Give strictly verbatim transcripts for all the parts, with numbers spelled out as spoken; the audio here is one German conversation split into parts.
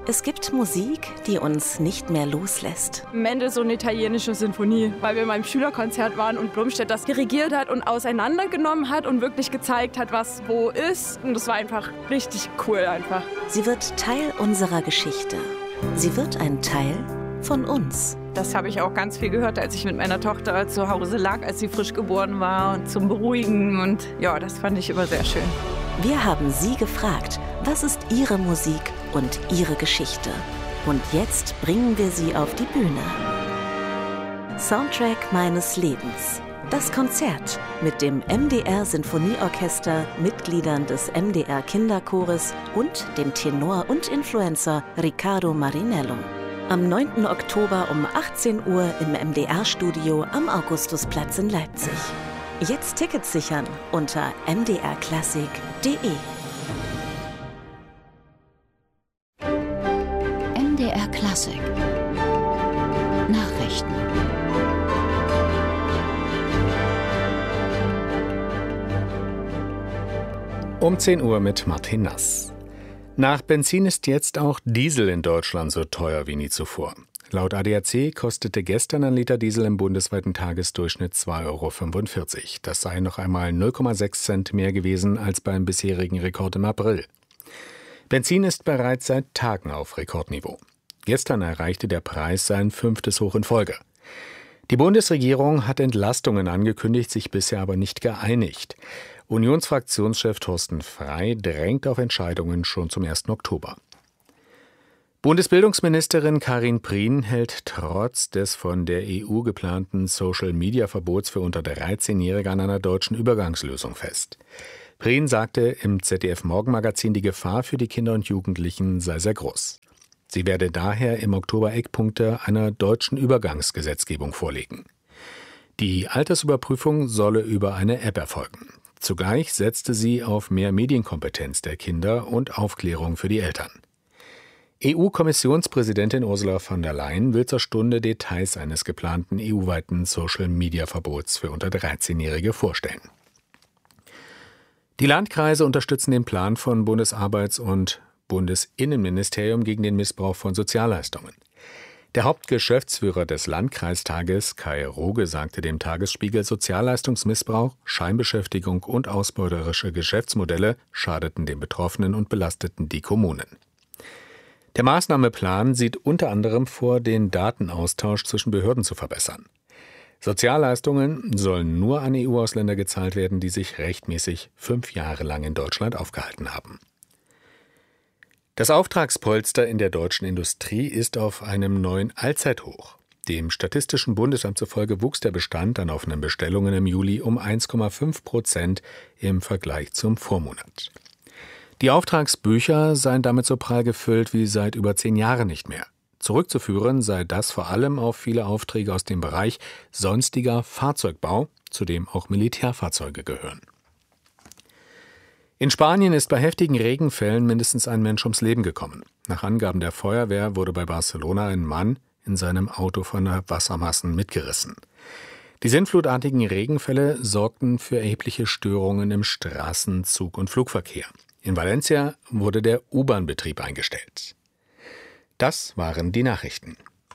Es gibt Musik, die uns nicht mehr loslässt. Mendelssohn eine italienische Sinfonie, weil wir mal im Schülerkonzert waren und Blumstedt das dirigiert hat und auseinandergenommen hat und wirklich gezeigt hat, was wo ist. Und das war einfach richtig cool einfach. Sie wird Teil unserer Geschichte. Sie wird ein Teil von uns. Das habe ich auch ganz viel gehört, als ich mit meiner Tochter zu Hause lag, als sie frisch geboren war, und zum Beruhigen. Und ja, das fand ich immer sehr schön. Wir haben Sie gefragt, was ist Ihre Musik und Ihre Geschichte? Und jetzt bringen wir sie auf die Bühne. Soundtrack meines Lebens. Das Konzert mit dem M D R Sinfonieorchester, Mitgliedern des M D R Kinderchores und dem Tenor und Influencer Riccardo Marinello. Am neunten Oktober um achtzehn Uhr im M D R-Studio am Augustusplatz in Leipzig. Jetzt Tickets sichern unter m d r klassik punkt d e. M D R Klassik Nachrichten. Um zehn Uhr mit Martin Nass. Nach Benzin ist jetzt auch Diesel in Deutschland so teuer wie nie zuvor. Laut A D A C kostete gestern ein Liter Diesel im bundesweiten Tagesdurchschnitt zwei Euro fünfundvierzig. Das sei noch einmal null Komma sechs Cent mehr gewesen als beim bisherigen Rekord im April. Benzin ist bereits seit Tagen auf Rekordniveau. Gestern erreichte der Preis sein fünftes Hoch in Folge. Die Bundesregierung hat Entlastungen angekündigt, sich bisher aber nicht geeinigt. Unionsfraktionschef Thorsten Frey drängt auf Entscheidungen schon zum ersten Oktober. Bundesbildungsministerin Karin Prien hält trotz des von der E U geplanten Social-Media-Verbots für unter dreizehnjährige an einer deutschen Übergangslösung fest. Prien sagte im Z D F-Morgenmagazin, die Gefahr für die Kinder und Jugendlichen sei sehr groß. Sie werde daher im Oktober Eckpunkte einer deutschen Übergangsgesetzgebung vorlegen. Die Altersüberprüfung solle über eine App erfolgen. Zugleich setzte sie auf mehr Medienkompetenz der Kinder und Aufklärung für die Eltern. E U-Kommissionspräsidentin Ursula von der Leyen will zur Stunde Details eines geplanten E U-weiten Social-Media-Verbots für unter dreizehnjährige vorstellen. Die Landkreise unterstützen den Plan von Bundesarbeits- und Bundesinnenministerium gegen den Missbrauch von Sozialleistungen. Der Hauptgeschäftsführer des Landkreistages, Kai Roge, sagte dem Tagesspiegel, Sozialleistungsmissbrauch, Scheinbeschäftigung und ausbeuterische Geschäftsmodelle schadeten den Betroffenen und belasteten die Kommunen. Der Maßnahmeplan sieht unter anderem vor, den Datenaustausch zwischen Behörden zu verbessern. Sozialleistungen sollen nur an E U-Ausländer gezahlt werden, die sich rechtmäßig fünf Jahre lang in Deutschland aufgehalten haben. Das Auftragspolster in der deutschen Industrie ist auf einem neuen Allzeithoch. Dem Statistischen Bundesamt zufolge wuchs der Bestand an offenen Bestellungen im Juli um eins Komma fünf Prozent im Vergleich zum Vormonat. Die Auftragsbücher seien damit so prall gefüllt wie seit über zehn Jahren nicht mehr. Zurückzuführen sei das vor allem auf viele Aufträge aus dem Bereich sonstiger Fahrzeugbau, zu dem auch Militärfahrzeuge gehören. In Spanien ist bei heftigen Regenfällen mindestens ein Mensch ums Leben gekommen. Nach Angaben der Feuerwehr wurde bei Barcelona ein Mann in seinem Auto von der Wassermassen mitgerissen. Die sintflutartigen Regenfälle sorgten für erhebliche Störungen im Straßen-, Zug- und Flugverkehr. In Valencia wurde der U-Bahn-Betrieb eingestellt. Das waren die Nachrichten.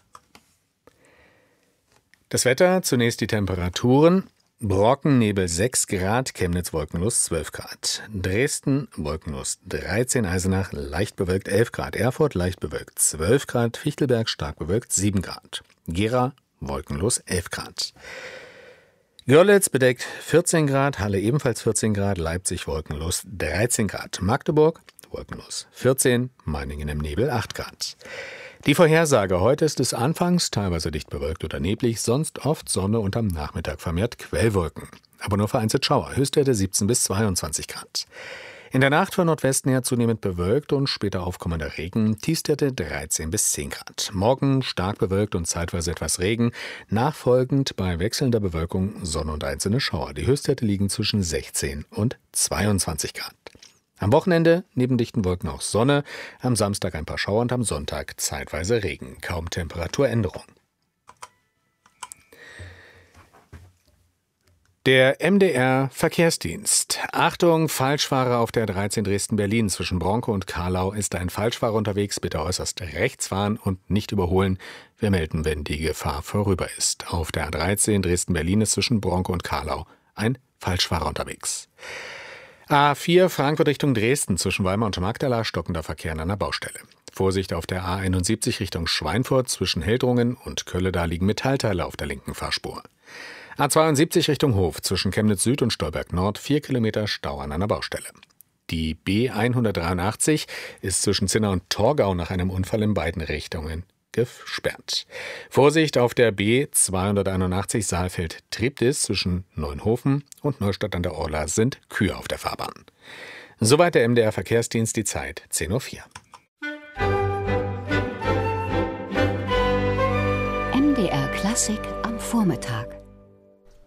Das Wetter, zunächst die Temperaturen. Brockennebel sechs Grad, Chemnitz wolkenlos zwölf Grad. Dresden wolkenlos dreizehn, Eisenach leicht bewölkt elf Grad. Erfurt leicht bewölkt zwölf Grad, Fichtelberg stark bewölkt sieben Grad. Gera wolkenlos elf Grad. Görlitz bedeckt vierzehn Grad, Halle ebenfalls vierzehn Grad, Leipzig wolkenlos dreizehn Grad. Magdeburg wolkenlos vierzehn, Meiningen im Nebel acht Grad. Die Vorhersage: Heute ist es anfangs teilweise dicht bewölkt oder neblig, sonst oft Sonne und am Nachmittag vermehrt Quellwolken. Aber nur vereinzelt Schauer, Höchstwerte siebzehn bis zweiundzwanzig Grad. In der Nacht von Nordwesten her zunehmend bewölkt und später aufkommender Regen, Tiefstwerte dreizehn bis zehn Grad. Morgen stark bewölkt und zeitweise etwas Regen, nachfolgend bei wechselnder Bewölkung Sonne und einzelne Schauer. Die Höchstwerte liegen zwischen sechzehn und zweiundzwanzig Grad. Am Wochenende neben dichten Wolken auch Sonne, am Samstag ein paar Schauer und am Sonntag zeitweise Regen. Kaum Temperaturänderung. Der M D R-Verkehrsdienst. Achtung, Falschfahrer auf der dreizehn Dresden-Berlin. Zwischen Bronkow und Carlau ist ein Falschfahrer unterwegs. Bitte äußerst rechts fahren und nicht überholen. Wir melden, wenn die Gefahr vorüber ist. Auf der A dreizehn Dresden-Berlin ist zwischen Bronkow und Carlau ein Falschfahrer unterwegs. A vier Frankfurt Richtung Dresden. Zwischen Weimar und Magdala stockender Verkehr an einer Baustelle. Vorsicht auf der A einundsiebzig Richtung Schweinfurt. Zwischen Heldrungen und Kölle, da liegen Metallteile auf der linken Fahrspur. A zweiundsiebzig Richtung Hof, zwischen Chemnitz Süd und Stolberg Nord, vier Kilometer Stau an einer Baustelle. Die B hundertdreiundachtzig ist zwischen Zinna und Torgau nach einem Unfall in beiden Richtungen gesperrt. Vorsicht auf der B zweihunderteinundachtzig Saalfeld-Treptis, zwischen Neunhofen und Neustadt an der Orla sind Kühe auf der Fahrbahn. Soweit der M D R-Verkehrsdienst, die Zeit zehn Uhr vier. M D R Klassik am Vormittag.